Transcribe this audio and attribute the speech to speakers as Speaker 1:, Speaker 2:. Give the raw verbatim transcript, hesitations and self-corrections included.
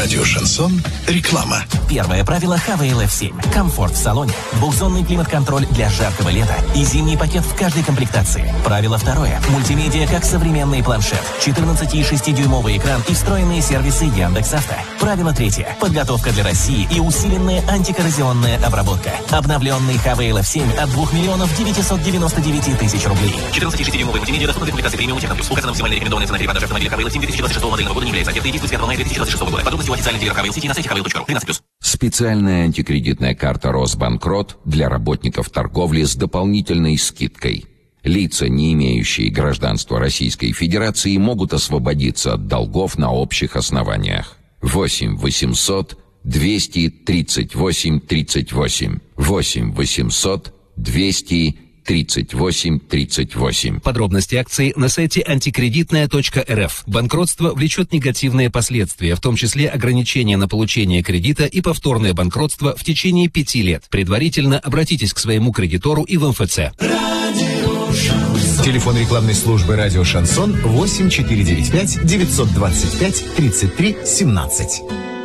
Speaker 1: Радио «Шансон». Реклама.
Speaker 2: Первое правило ХВЛ эф семь. Комфорт в салоне. Двухзонный климат-контроль для жаркого лета. И зимний пакет в каждой комплектации. Правило второе. Мультимедиа как современный планшет. четырнадцати и шестидюймовый экран и встроенные сервисы Яндекс.Авто. Правило третье. Подготовка для России и усиленная антикоррозионная обработка. Обновленный ХВЛ эф семь от двух миллионов девятисот девяноста девяти тысяч рублей.
Speaker 3: четырнадцати и шестидюймовый мультимедиа доступны в комплектации премиум Техно Плюс. Указана максимальная рекомендованная цена перепродажи автомобиля ХВЛ эф семь две тысячи двадцать шестого модельного года не является. Ответ действует с пятого мая две тысячи двадцать шестого года. Подробности у официального дилера ХВЛ сети на сайте хвл точка ру. тринадцать плюс.
Speaker 4: Специальная антикредитная карта «Росбанкрот» для работников торговли с дополнительной скидкой. Лица, не имеющие гражданства Российской Федерации, могут освободиться от долгов на общих основаниях. восемь восемьсот двести тридцать восемь тридцать восемь. восемь восемьсот двести тридцать восемь тридцать восемь.
Speaker 5: Подробности акции на сайте антикредитная точка эр эф. Банкротство влечет негативные последствия, в том числе ограничения на получение кредита и повторное банкротство в течение пяти лет. Предварительно обратитесь к своему кредитору и в эм эф цэ.
Speaker 6: Телефон рекламной службы «Радио Шансон» восемь четыре девять пять девятьсот двадцать пять тридцать три семнадцать.